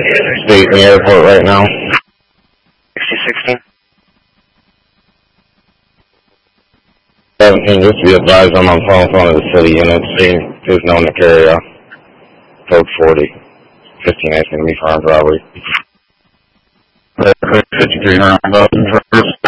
State in the airport right now. 6016. 17, just to be advised, I'm on phone of the city unit. Is known to carry code 40. 15 is going to be for armed robbery. 53 first.